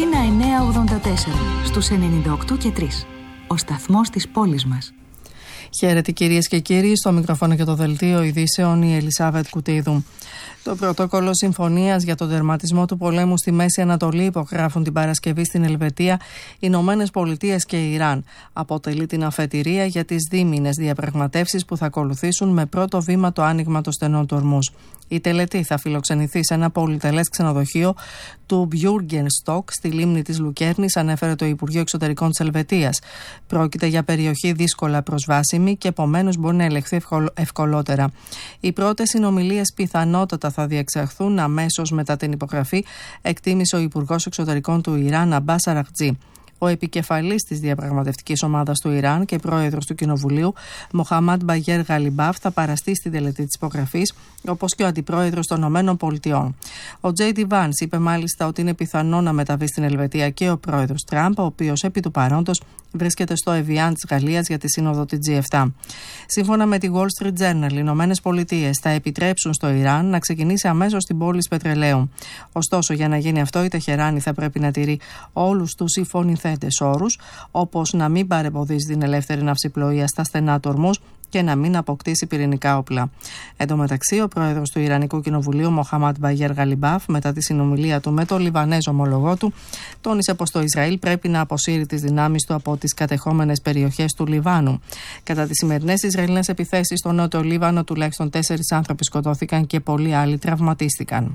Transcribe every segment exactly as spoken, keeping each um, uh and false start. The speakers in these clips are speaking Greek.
Αθήνα εννιακόσια ογδόντα τέσσερα, στους ενενήντα οκτώ και τρία. Ο σταθμός της πόλης μας. Χαίρετε κυρίες και κύριοι, στο μικρόφωνο και το δελτίο ειδήσεων η Ελισάβετ Κουτίδου. Το πρωτόκολλο συμφωνίας για τον τερματισμό του πολέμου στη Μέση Ανατολή υπογράφουν την Παρασκευή στην Ελβετία οι Ηνωμένες Πολιτείες και η Ιράν. Αποτελεί την αφετηρία για τις δίμηνες διαπραγματεύσεις που θα ακολουθήσουν, με πρώτο βήμα το άνοιγμα των στενών του Ορμούζ. Η τελετή θα φιλοξενηθεί σε ένα πολυτελές ξενοδοχείο του Björgenstock στη λίμνη της Λουκέρνης, ανέφερε το Υπουργείο Εξωτερικών της Ελβετίας. Πρόκειται για περιοχή δύσκολα προσβάσιμη και επομένως μπορεί να ελεγχθεί ευκολότερα. Οι πρώτες συνομιλίες πιθανότατα θα διεξαχθούν αμέσως μετά την υπογραφή, εκτίμησε ο Υπουργός Εξωτερικών του Ιράν, Αμπάς Αραχτζή. Ο επικεφαλής της διαπραγματευτικής ομάδας του Ιράν και πρόεδρος του Κοινοβουλίου, Μοχαμάντ Μπαγέρ Γαλιμπάφ, θα παραστεί στη τελετή της υπογραφής, όπως και ο αντιπρόεδρος των ΗΠΑ. Ο Τζέι Ντι Βάνς είπε μάλιστα ότι είναι πιθανό να μεταβεί στην Ελβετία και ο πρόεδρος Τραμπ, ο οποίος επί του παρόντος βρίσκεται στο Εβιάν της Γαλλίας για τη σύνοδο της τζι επτά. Σύμφωνα με τη Wall Street Journal, οι Ηνωμένες Πολιτείες θα επιτρέψουν στο Ιράν να ξεκινήσει αμέσως την πώληση πετρελαίου. Ωστόσο, για να γίνει αυτό, η Τεχεράνη θα πρέπει να τηρεί όλους τους συμφωνηθέντες όρους, όπως να μην παρεμποδίζει την ελεύθερη ναυσιπλοεία στα στενά του Ορμούζ και να μην αποκτήσει πυρηνικά όπλα. Εν τω μεταξύ, ο πρόεδρος του Ιρανικού Κοινοβουλίου, Μοχαμάντ Μπαγέρ Γαλιμπάφ, μετά τη συνομιλία του με τον Λιβανέζο ομολογό του, τόνισε πως το Ισραήλ πρέπει να αποσύρει τις δυνάμεις του από τις κατεχόμενες περιοχές του Λιβάνου. Κατά τις σημερινές Ισραηλινές επιθέσεις στο νότιο Λίβανο, τουλάχιστον τέσσερις άνθρωποι σκοτώθηκαν και πολλοί άλλοι τραυματίστηκαν.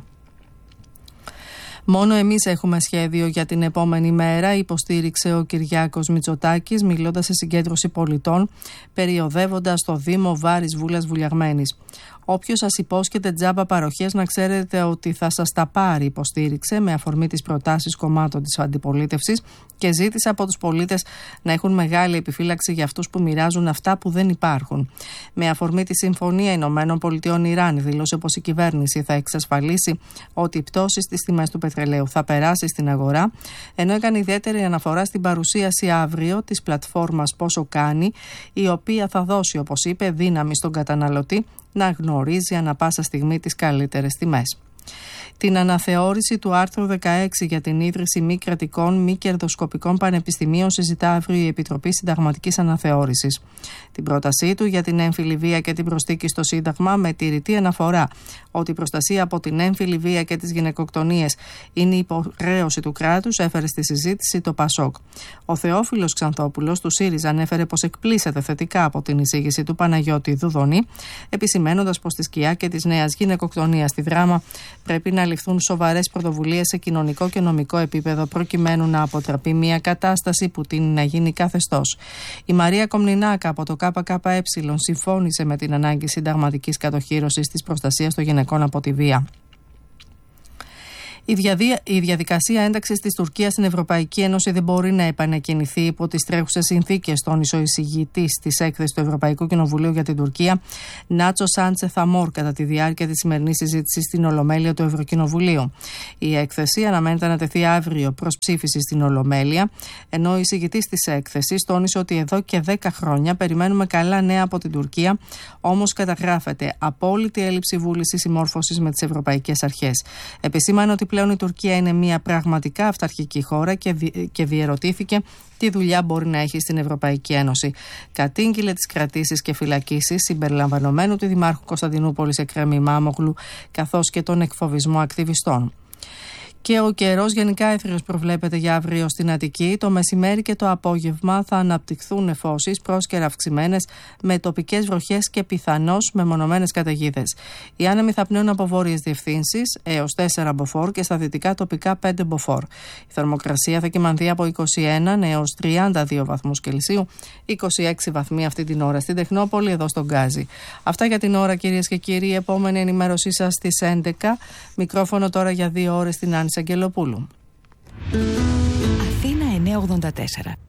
Μόνο εμείς έχουμε σχέδιο για την επόμενη μέρα, υποστήριξε ο Κυριάκος Μητσοτάκης, μιλώντας σε συγκέντρωση πολιτών, περιοδεύοντας το Δήμο Βάρης Βούλας Βουλιαγμένης. Όποιος σας υπόσχεται τζάμπα παροχές, να ξέρετε ότι θα σας τα πάρει, υποστήριξε με αφορμή τις προτάσεις κομμάτων της αντιπολίτευσης και ζήτησε από τους πολίτες να έχουν μεγάλη επιφύλαξη για αυτούς που μοιράζουν αυτά που δεν υπάρχουν. Με αφορμή τη Συμφωνία Ηνωμένων Πολιτειών Ιράν, δήλωσε πως η κυβέρνηση θα εξασφαλίσει ότι η πτώση στις τιμές του πετρελαίου θα περάσει στην αγορά, ενώ έκανε ιδιαίτερη αναφορά στην παρουσίαση αύριο της πλατφόρμας Πόσο Κάνει, η οποία θα δώσει, όπως είπε, δύναμη στον καταναλωτή να γνωρίζει ανα πάσα στιγμή τις καλύτερες τιμές. Την αναθεώρηση του άρθρου δεκαέξι για την ίδρυση μη κρατικών, μη κερδοσκοπικών πανεπιστημίων συζητά αύριο η Επιτροπή Συνταγματικής Αναθεώρησης. Την πρότασή του για την έμφυλη βία και την προσθήκη στο Σύνταγμα, με τη ρητή αναφορά ότι η προστασία από την έμφυλη βία και τις γυναικοκτονίες είναι η υποχρέωση του κράτους, έφερε στη συζήτηση το Πασόκ. Ο Θεόφιλος Ξανθόπουλος του ΣΥΡΙΖΑ ανέφερε πως εκπλήσεται θετικά από την εισήγηση του Παναγιώτη Δουδονή, επισημένοντας πως στη σκιά και της νέας γυναικοκτονίας στη Δράμα πρέπει να ληφθούν σοβαρές πρωτοβουλίες σε κοινωνικό και νομικό επίπεδο, προκειμένου να αποτραπεί μια κατάσταση που τείνει να γίνει καθεστώς. Η Μαρία Κομνηνάκα από το ΚΚΕ συμφώνησε με την ανάγκη συνταγματικής κατοχύρωσης της προστασίας των γυναικών από τη βία. Η, διαδια... η διαδικασία ένταξης της Τουρκίας στην Ευρωπαϊκή Ένωση δεν μπορεί να επανεκκινηθεί υπό τις τρέχουσες συνθήκες, τόνισε ο εισηγητής της έκθεσης του Ευρωπαϊκού Κοινοβουλίου για την Τουρκία, Νάτσο Σάντσε Θαμόρ, κατά τη διάρκεια της σημερινής συζήτησης στην Ολομέλεια του Ευρωκοινοβουλίου. Η έκθεση αναμένεται να τεθεί αύριο προς ψήφιση στην Ολομέλεια, ενώ ο εισηγητής της έκθεσης τόνισε ότι εδώ και δέκα χρόνια περιμένουμε καλά νέα από την Τουρκία, όμως καταγράφεται απόλυτη έλλειψη βούλησης συμμόρφωσης με τις ευρωπαϊκές αρχές. Επισήμανε ότι πλέον η Τουρκία είναι μια πραγματικά αυταρχική χώρα και, δι... και διερωτήθηκε τι δουλειά μπορεί να έχει στην Ευρωπαϊκή Ένωση. Κατήγγειλε τις κρατήσεις και φυλακίσεις συμπεριλαμβανομένου του Δημάρχου Κωνσταντινούπολης Εκρέμ Ημάμογλου, καθώς και τον εκφοβισμό ακτιβιστών. Και ο καιρός γενικά έθριος προβλέπεται για αύριο στην Αττική. Το μεσημέρι και το απόγευμα θα αναπτυχθούν νεφώσεις πρόσκαιρα αυξημένες, με τοπικές βροχές και πιθανώς μεμονωμένες καταιγίδες. Οι άνεμοι θα πνέουν από βόρειες διευθύνσεις έως τέσσερα μποφόρ και στα δυτικά τοπικά πέντε μποφόρ. Η θερμοκρασία θα κυμανθεί από είκοσι ένα έως τριάντα δύο βαθμούς Κελσίου, είκοσι έξι βαθμοί αυτή την ώρα στην Τεχνόπολη, εδώ στον Γκάζι. Αυτά για την ώρα, κυρίες και κύριοι. Η επόμενη ενημέρωσή σας στις έντεκα. Μικρόφωνο τώρα για δύο ώρες στην Άννη Αγγελοπούλου. Αθήνα εννιακόσια ογδόντα τέσσερα.